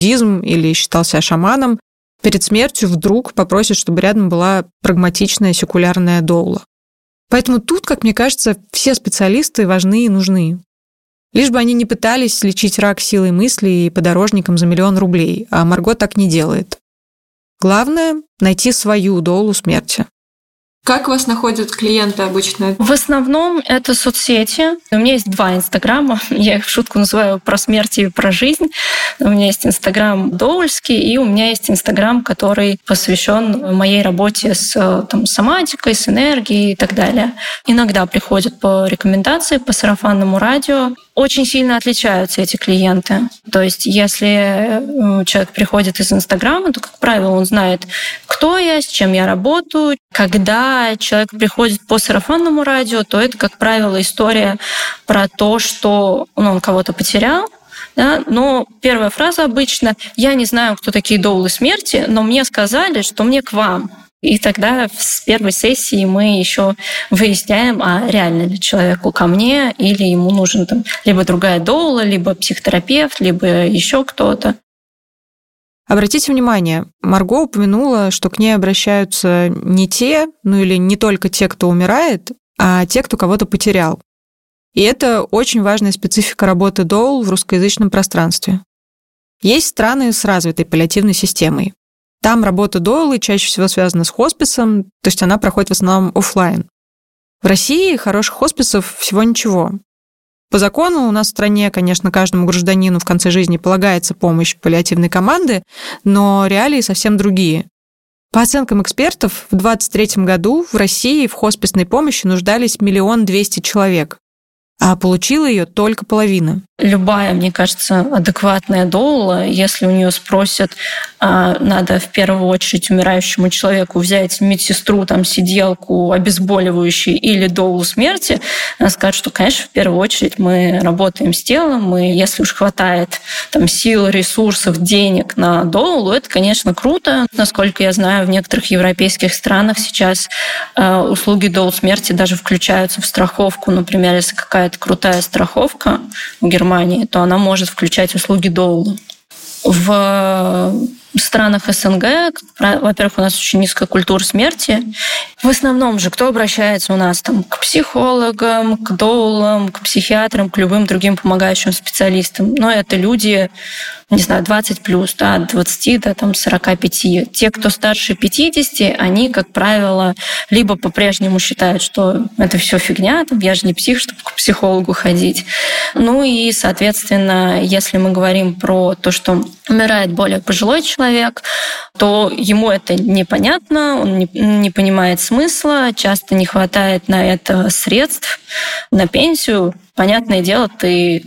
буддизм или считал себя шаманом, перед смертью вдруг попросит, чтобы рядом была прагматичная секулярная доула. Поэтому тут, как мне кажется, все специалисты важны и нужны. Лишь бы они не пытались лечить рак силой мысли и подорожником за 1 000 000 рублей, а Марго так не делает. Главное — найти свою доулу смерти. Как вас находят клиенты обычно? В основном это соцсети. У меня есть 2 инстаграма. Я их в шутку называю про смерть и про жизнь. У меня есть инстаграм доульский, и у меня есть инстаграм, который посвящен моей работе с соматикой, с энергией и так далее. Иногда приходят по рекомендации, по сарафанному радио. Очень сильно отличаются эти клиенты. То есть если человек приходит из Инстаграма, то, как правило, он знает, кто я, с чем я работаю. Когда человек приходит по сарафанному радио, то это, как правило, история про то, что он кого-то потерял. Да? Но первая фраза обычно: «Я не знаю, кто такие доулы смерти, но мне сказали, что мне к вам». И тогда с первой сессии мы еще выясняем, а реально ли человеку ко мне, или ему нужен либо другая доула, либо психотерапевт, либо еще кто-то. Обратите внимание, Марго упомянула, что к ней обращаются не те, или не только те, кто умирает, а те, кто кого-то потерял. И это очень важная специфика работы доул в русскоязычном пространстве. Есть страны с развитой паллиативной системой. Там работа доулы чаще всего связана с хосписом, то есть она проходит в основном офлайн. В России хороших хосписов всего ничего. По закону у нас в стране, конечно, каждому гражданину в конце жизни полагается помощь паллиативной команды, но реалии совсем другие. По оценкам экспертов, в 2023 году в России в хосписной помощи нуждались 1 200 000 человек, а получила ее только половина. Любая, мне кажется, адекватная доула, если у нее спросят, надо в первую очередь умирающему человеку взять медсестру, сиделку, обезболивающий или доулу смерти, она скажет, что, конечно, в первую очередь мы работаем с телом, и если уж хватает сил, ресурсов, денег на доулу, это, конечно, круто. Насколько я знаю, в некоторых европейских странах сейчас услуги доул смерти даже включаются в страховку. Например, если какая-то крутая страховка в Германии, то она может включать услуги доула. В странах СНГ, во-первых, у нас очень низкая культура смерти. В основном же кто обращается у нас к психологам, к доулам, к психиатрам, к любым другим помогающим специалистам. Но это люди, 20+, от 20 до 45. Те, кто старше 50, они, как правило, либо по-прежнему считают, что это все фигня, я же не псих, чтобы к психологу ходить. И, соответственно, если мы говорим про то, что умирает более пожилой человек, то ему это непонятно, он не понимает смысла, часто не хватает на это средств, на пенсию. Понятное дело, ты,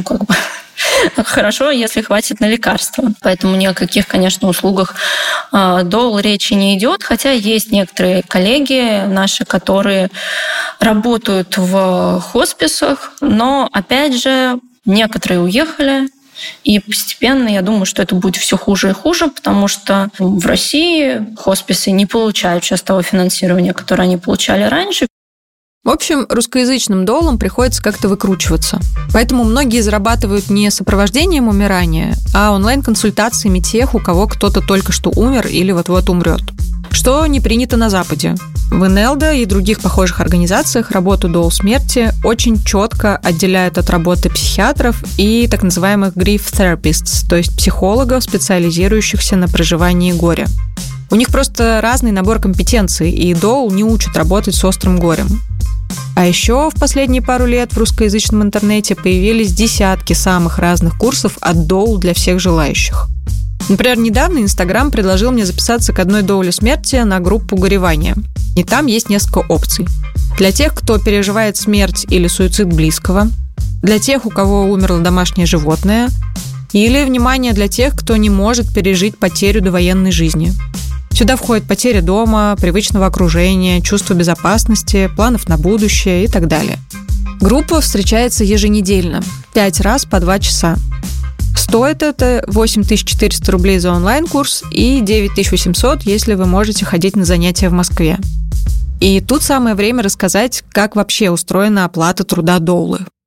хорошо, если хватит на лекарства. Поэтому ни о каких, конечно, услугах доул речи не идет, хотя есть некоторые коллеги наши, которые работают в хосписах, но, опять же, некоторые уехали, и постепенно, я думаю, что это будет все хуже и хуже, потому что в России хосписы не получают сейчас того финансирования, которое они получали раньше. В общем, русскоязычным доулам приходится как-то выкручиваться. Поэтому многие зарабатывают не сопровождением умирания, а онлайн-консультациями тех, у кого кто-то только что умер или вот-вот умрет. Что не принято на Западе. В НЛД и других похожих организациях работу доул смерти очень четко отделяют от работы психиатров и так называемых grief therapists, то есть психологов, специализирующихся на проживании горя. У них просто разный набор компетенций, и доул не учат работать с острым горем. А еще в последние пару лет в русскоязычном интернете появились десятки самых разных курсов от доул для всех желающих. Например, недавно Инстаграм предложил мне записаться к одной доуле смерти на группу горевания. И там есть несколько опций. Для тех, кто переживает смерть или суицид близкого, для тех, у кого умерло домашнее животное, или, внимание, для тех, кто не может пережить потерю довоенной жизни. Сюда входит потеря дома, привычного окружения, чувство безопасности, планов на будущее и так далее. Группа встречается еженедельно, 5 раз по 2 часа. Стоит это 8400 рублей за онлайн-курс и 9800, если вы можете ходить на занятия в Москве. И тут самое время рассказать, как вообще устроена оплата труда доулы.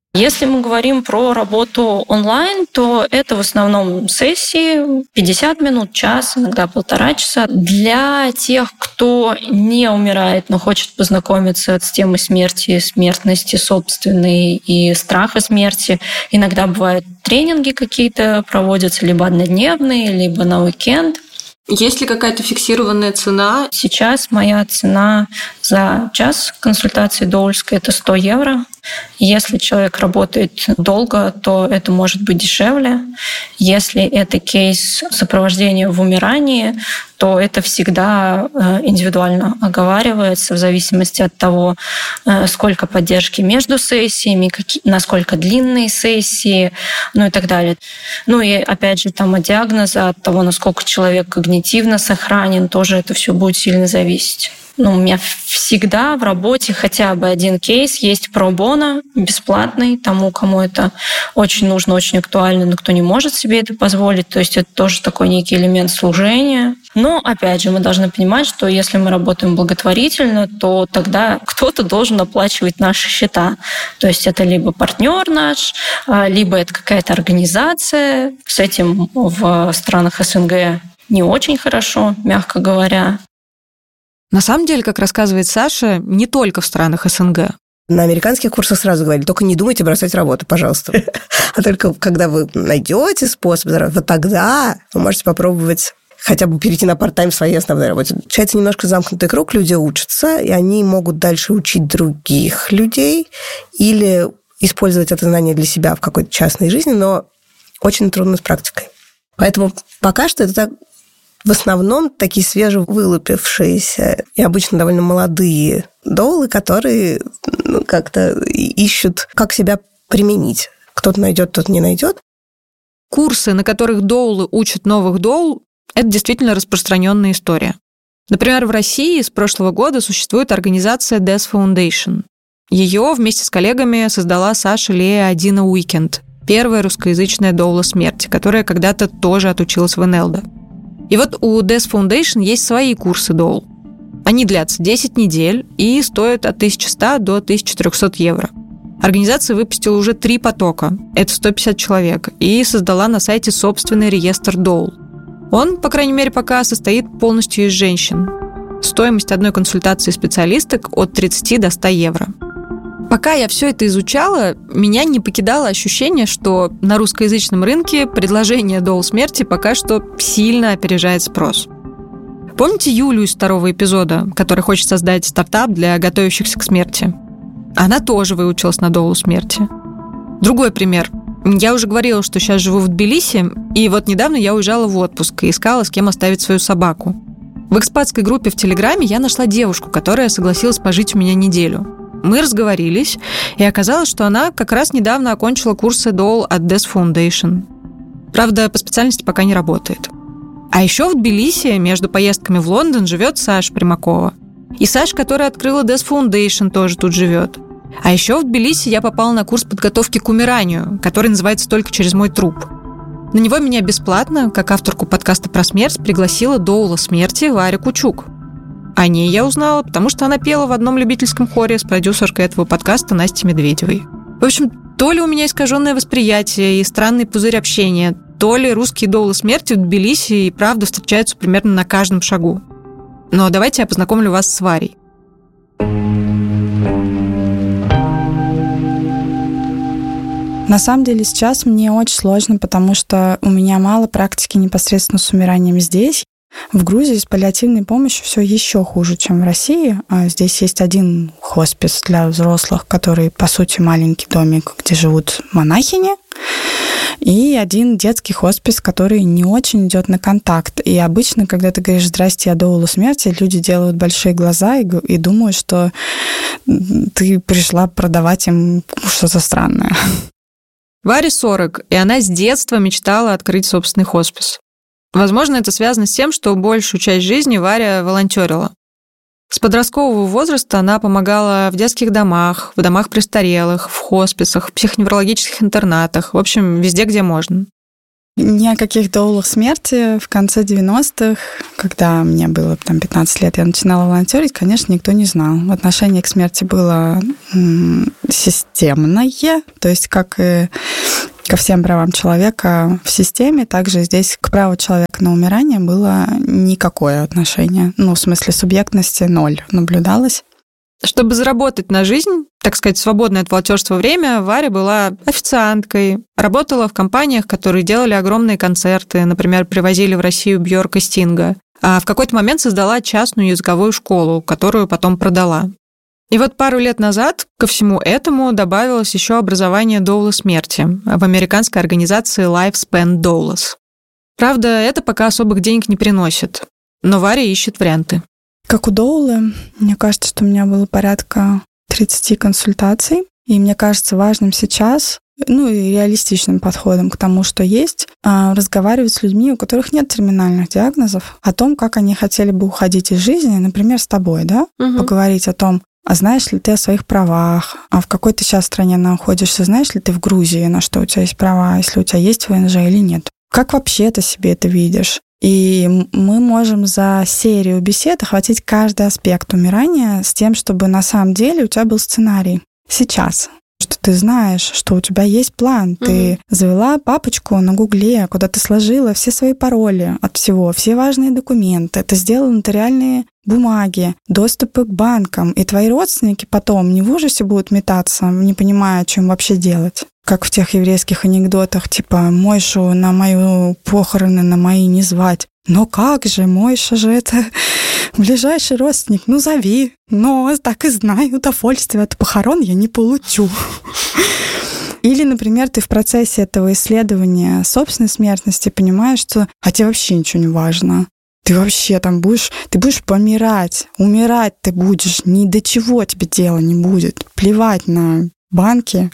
Если мы говорим про работу онлайн, то это в основном сессии 50 минут, час, иногда 1,5 часа. Для тех, кто не умирает, но хочет познакомиться с темой смерти, смертности собственной и страха смерти, иногда бывают тренинги какие-то проводятся, либо однодневные, либо на уикенд. Есть ли какая-то фиксированная цена? Сейчас моя цена за час консультации доульской – это 100 евро. Если человек работает долго, то это может быть дешевле. Если это кейс сопровождения в умирании, то это всегда индивидуально оговаривается в зависимости от того, сколько поддержки между сессиями, насколько длинные сессии, ну и так далее. Ну и опять же там от диагноза, от того, насколько человек когнитивно сохранен, тоже это все будет сильно зависеть. У меня всегда в работе хотя бы один кейс есть про-боно, бесплатный, тому, кому это очень нужно, очень актуально, но кто не может себе это позволить. То есть это тоже такой некий элемент служения. Но, опять же, мы должны понимать, что если мы работаем благотворительно, то тогда кто-то должен оплачивать наши счета. То есть это либо партнер наш, либо это какая-то организация. С этим в странах СНГ не очень хорошо, мягко говоря. На самом деле, как рассказывает Саша, не только в странах СНГ. На американских курсах сразу говорили, только не думайте бросать работу, пожалуйста. А только когда вы найдете способ, вот тогда вы можете попробовать хотя бы перейти на парт-тайм в своей основной работе. Получается немножко замкнутый круг, люди учатся, и они могут дальше учить других людей или использовать это знание для себя в какой-то частной жизни, но очень трудно с практикой. Поэтому пока что это в основном такие свежевылупившиеся и обычно довольно молодые доулы, которые как-то ищут, как себя применить. Кто-то найдет, кто-то не найдет. Курсы, на которых доулы учат новых доул, это действительно распространенная история. Например, в России с прошлого года существует организация Death Foundation. Ее вместе с коллегами создала Саша Лея Адина Уикенд, первая русскоязычная доула смерти, которая когда-то тоже отучилась в НЛД. И вот у Death Foundation есть свои курсы доул. Они длятся 10 недель и стоят от 1100 до 1300 евро. Организация выпустила уже 3 потока, это 150 человек, и создала на сайте собственный реестр доул. Он, по крайней мере, пока состоит полностью из женщин. Стоимость одной консультации специалисток от 30 до 100 евро. Пока я все это изучала, меня не покидало ощущение, что на русскоязычном рынке предложение доул смерти пока что сильно опережает спрос. Помните Юлю из 2-го эпизода, который хочет создать стартап для готовящихся к смерти? Она тоже выучилась на доулу смерти. Другой пример. Я уже говорила, что сейчас живу в Тбилиси, и вот недавно я уезжала в отпуск и искала, с кем оставить свою собаку. В экспатской группе в Телеграме я нашла девушку, которая согласилась пожить у меня неделю. Мы разговорились, и оказалось, что она как раз недавно окончила курсы доул от Death Foundation. Правда, по специальности пока не работает. А еще в Тбилиси между поездками в Лондон живет Саша Примакова. И Саша, которая открыла Death Foundation, тоже тут живет. А еще в Тбилиси я попала на курс подготовки к умиранию, который называется «Только через мой труп». На него меня бесплатно, как авторку подкаста про смерть, пригласила доула смерти Варя Кучук. О ней я узнала, потому что она пела в одном любительском хоре с продюсеркой этого подкаста Настей Медведевой. В общем, то ли у меня искаженное восприятие и странный пузырь общения, то ли русские доулы смерти в Тбилиси и правда встречаются примерно на каждом шагу. Но давайте я познакомлю вас с Варей. На самом деле сейчас мне очень сложно, потому что у меня мало практики непосредственно с умиранием здесь. В Грузии с паллиативной помощью все еще хуже, чем в России. Здесь есть один хоспис для взрослых, который, по сути, маленький домик, где живут монахини, и один детский хоспис, который не очень идет на контакт. И обычно, когда ты говоришь «Здрасте, я доула смерти», люди делают большие глаза и думают, что ты пришла продавать им что-то странное. Варе 40, и она с детства мечтала открыть собственный хоспис. Возможно, это связано с тем, что большую часть жизни Варя волонтерила. С подросткового возраста она помогала в детских домах, в домах престарелых, в хосписах, в психоневрологических интернатах, в общем, везде, где можно. Ни о каких доулах смерти в конце 90-х, когда мне было 15 лет, я начинала волонтерить, конечно, никто не знал. Отношение к смерти было системное, то есть как и ко всем правам человека в системе, также здесь к праву человека на умирание было никакое отношение. В смысле субъектности 0 наблюдалось. Чтобы заработать на жизнь, так сказать, свободное от волонтерства время, Варя была официанткой, работала в компаниях, которые делали огромные концерты, например, привозили в Россию Бьорк и Стинга, а в какой-то момент создала частную языковую школу, которую потом продала. И вот пару лет назад ко всему этому добавилось еще образование доула смерти в американской организации Lifespan Doulas. Правда, это пока особых денег не приносит, но Варя ищет варианты. Как у доулы, мне кажется, что у меня было порядка 30 консультаций, и мне кажется важным сейчас, и реалистичным подходом к тому, что есть, разговаривать с людьми, у которых нет терминальных диагнозов, о том, как они хотели бы уходить из жизни, например, с тобой, да? Поговорить о том, а знаешь ли ты о своих правах, а в какой ты сейчас стране находишься, знаешь ли ты в Грузии, на что у тебя есть права, если у тебя есть ВНЖ или нет. Как вообще ты себе это видишь? И мы можем за серию бесед охватить каждый аспект умирания с тем, чтобы на самом деле у тебя был сценарий сейчас. Что ты знаешь, что у тебя есть план. Ты завела папочку на Гугле, куда ты сложила все свои пароли от всего, все важные документы. Ты сделала нотариальные бумаги, доступы к банкам. И твои родственники потом не в ужасе будут метаться, не понимая, что им вообще делать. Как в тех еврейских анекдотах, типа «Мойшу на мою похороны, на мои не звать». Но как же, Мойша же это ближайший родственник, зови. Но так и знай, удовольствия от похорон я не получу. Или, например, ты в процессе этого исследования собственной смертности понимаешь, что тебе вообще ничего не важно. Ты вообще ты будешь помирать, умирать ты будешь, ни до чего тебе дела не будет. Плевать на банки.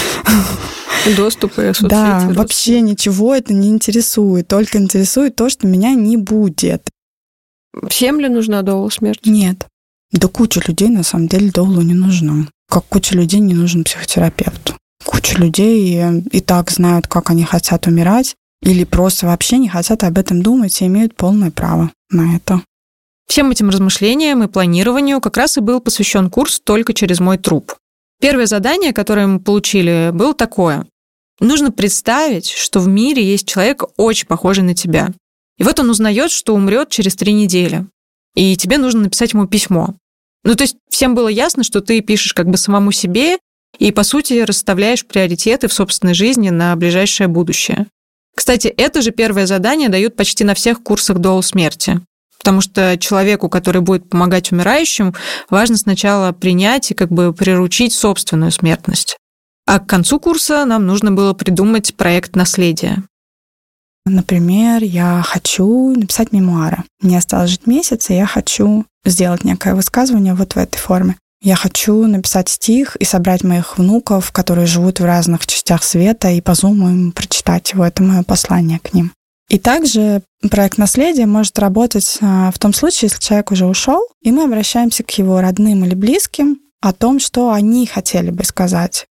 Доступы, соцсети. Да, вообще ничего это не интересует. Только интересует то, что меня не будет. Всем ли нужна доула смерти? Нет. Да куча людей, на самом деле, доула не нужна. Как куча людей не нужен психотерапевт. Куча людей и так знают, как они хотят умирать, или просто вообще не хотят об этом думать и имеют полное право на это. Всем этим размышлениям и планированию как раз и был посвящен курс «Только через мой труп». Первое задание, которое мы получили, было такое. Нужно представить, что в мире есть человек, очень похожий на тебя. И вот он узнает, что умрет через 3 недели. И тебе нужно написать ему письмо. То есть всем было ясно, что ты пишешь как бы самому себе и, по сути, расставляешь приоритеты в собственной жизни на ближайшее будущее. Кстати, это же первое задание дают почти на всех курсах доул смерти. Потому что человеку, который будет помогать умирающим, важно сначала принять и как бы приручить собственную смертность. А к концу курса нам нужно было придумать проект наследия. Например, я хочу написать мемуары. Мне осталось жить месяц, и я хочу сделать некое высказывание вот в этой форме. Я хочу написать стих и собрать моих внуков, которые живут в разных частях света, и по Zoom им прочитать его. Это мое послание к ним. И также проект наследия может работать в том случае, если человек уже ушел, и мы обращаемся к его родным или близким о том, что они хотели бы сказать.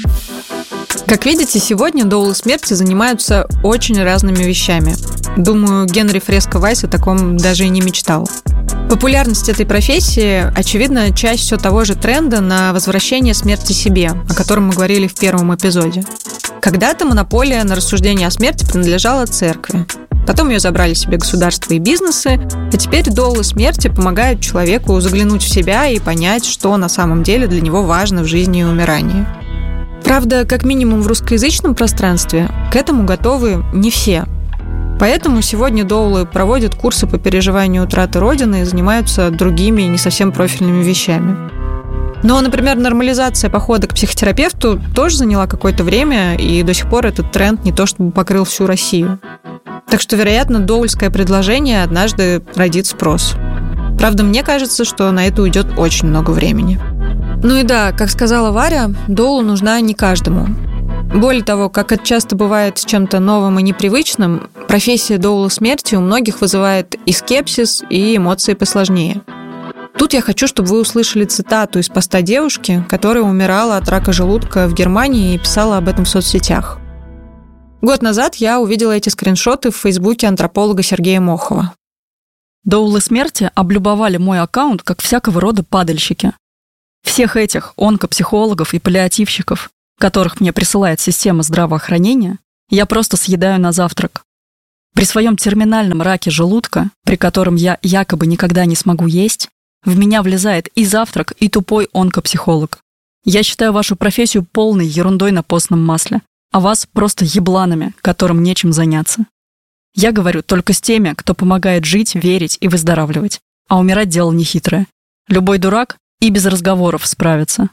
Как видите, сегодня доулы смерти занимаются очень разными вещами. Думаю, Генри Фреско Вайс о таком даже и не мечтал. Популярность этой профессии, очевидно, часть все того же тренда на возвращение смерти себе, о котором мы говорили в первом эпизоде. Когда-то монополия на рассуждение о смерти принадлежала церкви. Потом ее забрали себе государства и бизнесы, а теперь доулы смерти помогают человеку заглянуть в себя и понять, что на самом деле для него важно в жизни и умирании. Правда, как минимум в русскоязычном пространстве к этому готовы не все. Поэтому сегодня доулы проводят курсы по переживанию утраты Родины и занимаются другими не совсем профильными вещами. Но, например, нормализация похода к психотерапевту тоже заняла какое-то время, и до сих пор этот тренд не то чтобы покрыл всю Россию. Так что, вероятно, доульское предложение однажды родит спрос. Правда, мне кажется, что на это уйдет очень много времени. И да, как сказала Варя, доула нужна не каждому. Более того, как это часто бывает с чем-то новым и непривычным, профессия доула смерти у многих вызывает и скепсис, и эмоции посложнее. Тут я хочу, чтобы вы услышали цитату из поста девушки, которая умирала от рака желудка в Германии и писала об этом в соцсетях. Год назад я увидела эти скриншоты в фейсбуке антрополога Сергея Мохова. Доулы смерти облюбовали мой аккаунт как всякого рода падальщики. Всех этих онкопсихологов и паллиативщиков, которых мне присылает система здравоохранения, я просто съедаю на завтрак. При своем терминальном раке желудка, при котором я якобы никогда не смогу есть, в меня влезает и завтрак, и тупой онкопсихолог. Я считаю вашу профессию полной ерундой на постном масле, а вас просто ебланами, которым нечем заняться. Я говорю только с теми, кто помогает жить, верить и выздоравливать. А умирать дело нехитрое. Любой дурак и без разговоров справится.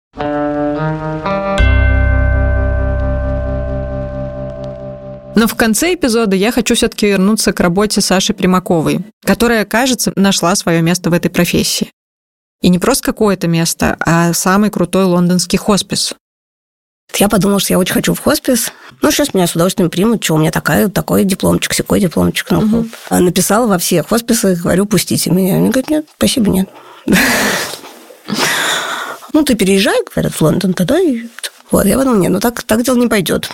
Но в конце эпизода я хочу все-таки вернуться к работе Саши Примаковой, которая, кажется, нашла свое место в этой профессии. И не просто какое-то место, а самый крутой лондонский хоспис. Я подумала, что я очень хочу в хоспис. Сейчас меня с удовольствием примут. Что у меня такой дипломчик, сякой дипломчик. Написала во всех хосписах, говорю, пустите меня. Они говорят, нет, спасибо, нет. Ты переезжай, говорят, в Лондон тогда. Я подумала, нет, так дело не пойдет.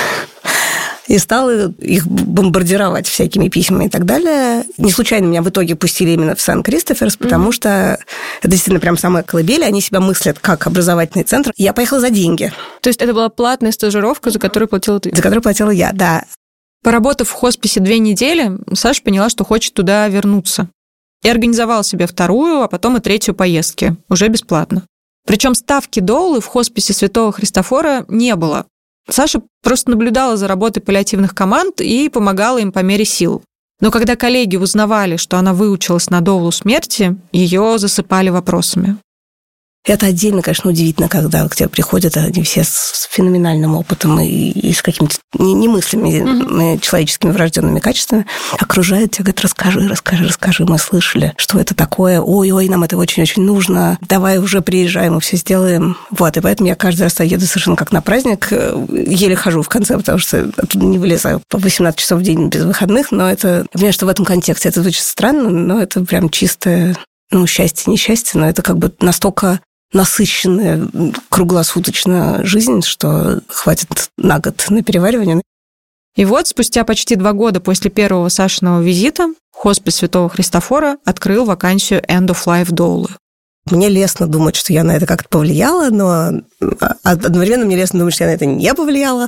И стала их бомбардировать всякими письмами и так далее. Не случайно меня в итоге пустили именно в Сент-Кристоферс, потому что это действительно прям самая колыбель, они себя мыслят как образовательный центр. Я поехала за деньги. То есть это была платная стажировка, за которую платила ты? За которую платила я, да. Поработав в хосписе 2 недели, Саша поняла, что хочет туда вернуться. И организовала себе 2-ю, а потом и 3-ю поездки, уже бесплатно. Причем ставки доулы в хосписе Святого Христофора не было. Саша просто наблюдала за работой паллиативных команд и помогала им по мере сил. Но когда коллеги узнавали, что она выучилась на доулу смерти, ее засыпали вопросами. Это отдельно, конечно, удивительно, когда к тебе приходят они все с феноменальным опытом и с какими-то немыслимыми человеческими врожденными качествами. Окружают тебя, говорят, расскажи, мы слышали, что это такое. Ой, нам это очень-очень нужно. Давай уже приезжаем, мы все сделаем. И поэтому я каждый раз еду совершенно как на праздник. Еле хожу в конце, потому что оттуда не вылезаю по 18 часов в день без выходных. Но это, я понимаю, что в этом контексте это звучит странно, но это прям чистое, счастье, несчастье, но это как бы настолько насыщенная круглосуточно жизнь, что хватит на год на переваривание. И спустя почти 2 года после первого Сашиного визита хоспис Святого Христофора открыл вакансию End of Life доулы. Мне лестно думать, что я на это как-то повлияла, но одновременно мне лестно думать, что я на это не повлияла,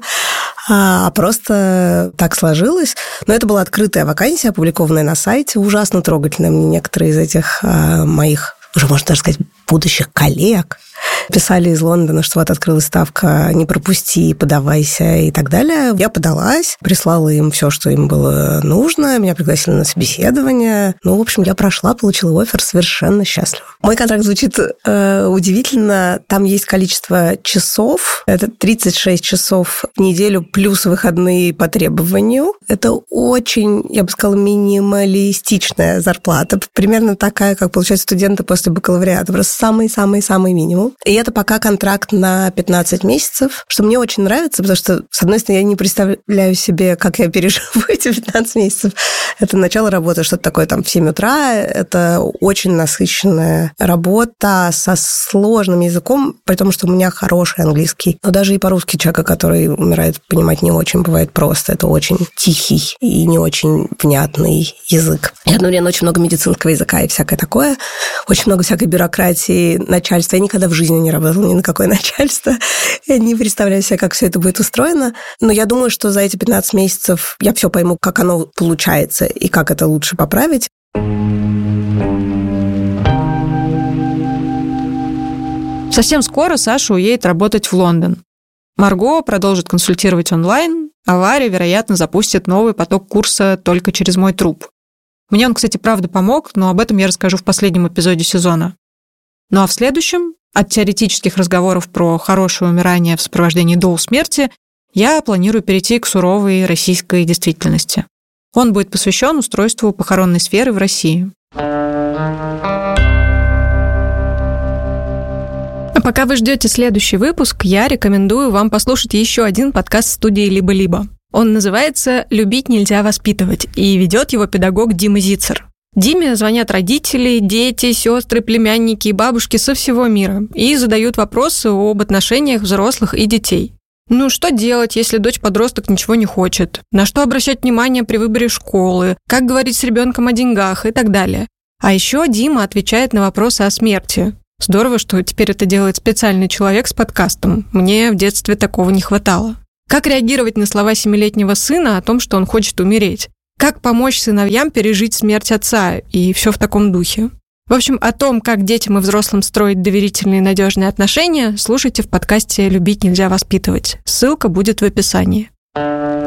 а просто так сложилось. Но это была открытая вакансия, опубликованная на сайте, ужасно трогательная. Мне некоторые из этих моих, уже можно даже сказать, будущих коллег писали из Лондона, что открылась ставка «Не пропусти, подавайся» и так далее. Я подалась, прислала им все, что им было нужно, меня пригласили на собеседование. В общем, я прошла, получила оффер, совершенно счастлива. Мой контракт звучит удивительно. Там есть количество часов. Это 36 часов в неделю плюс выходные по требованию. Это очень, я бы сказала, минималистичная зарплата. Примерно такая, как получают студенты после бакалавриата. Просто самый-самый-самый минимум. И это пока контракт на 15 месяцев, что мне очень нравится, потому что, с одной стороны, я не представляю себе, как я переживу эти 15 месяцев. Это начало работы, что-то такое в 7 утра. Это очень насыщенная работа со сложным языком, при том, что у меня хороший английский. Но даже и по-русски человека, который умирает, понимать не очень бывает просто. Это очень тихий и не очень внятный язык. И одновременно очень много медицинского языка и всякое такое. Очень много всякой бюрократии, начальства. Я никогда в жизни не работала ни на какое начальство. Я не представляю себе, как все это будет устроено. Но я думаю, что за эти 15 месяцев я все пойму, как оно получается и как это лучше поправить. Совсем скоро Саша уедет работать в Лондон. Марго продолжит консультировать онлайн, а Варя, вероятно, запустит новый поток курса «Только через мой труп». Мне он, кстати, правда помог, но об этом я расскажу в последнем эпизоде сезона. Ну а в следующем, от теоретических разговоров про хорошее умирание в сопровождении доул смерти, я планирую перейти к суровой российской действительности. Он будет посвящен устройству похоронной сферы в России. А пока вы ждете следующий выпуск, я рекомендую вам послушать еще один подкаст студии «Либо-либо». Он называется «Любить нельзя воспитывать», и ведет его педагог Дима Зицер. Диме звонят родители, дети, сестры, племянники и бабушки со всего мира и задают вопросы об отношениях взрослых и детей. Ну, что делать, если дочь-подросток ничего не хочет? На что обращать внимание при выборе школы? Как говорить с ребенком о деньгах и так далее? А еще Дима отвечает на вопросы о смерти. Здорово, что теперь это делает специальный человек с подкастом. Мне в детстве такого не хватало. Как реагировать на слова 7-летнего сына о том, что он хочет умереть? Как помочь сыновьям пережить смерть отца? И все в таком духе. В общем, о том, как детям и взрослым строить доверительные и надежные отношения, слушайте в подкасте «Любить нельзя воспитывать». Ссылка будет в описании.